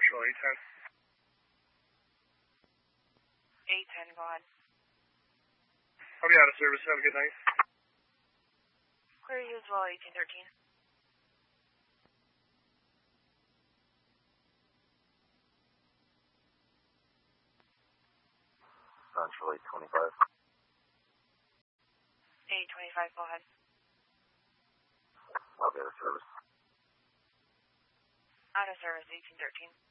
Central 810. 810, go ahead. I'll be out of service. Have a good night. Clear you as well, 1813. Central 825. 825, go ahead. I'll be out of service. Out of service, 1813.